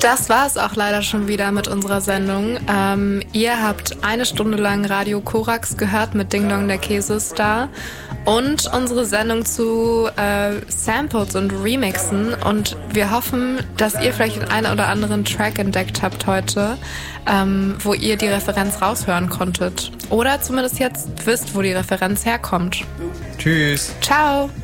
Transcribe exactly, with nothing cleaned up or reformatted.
Das war es auch leider schon wieder mit unserer Sendung. Ähm, ihr habt eine Stunde lang Radio Korax gehört mit Ding Dong der Käsestar und unsere Sendung zu äh, Samples und Remixen. Und wir hoffen, dass ihr vielleicht den einen oder anderen Track entdeckt habt heute, ähm, wo ihr die Referenz raushören konntet. Oder zumindest jetzt wisst, wo die Referenz herkommt. Tschüss. Ciao.